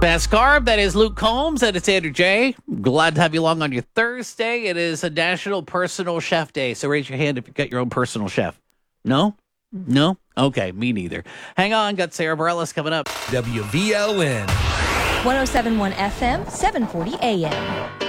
Fast Carb, that is Luke Combs, and it's Andrew J. Glad to have you along on your Thursday. It is a National Personal Chef Day, so raise your hand if you've got your own personal chef. No? No? Okay, me neither. Hang on, got Sarah Bareilles coming up. WVLN 1071 FM, 740 AM.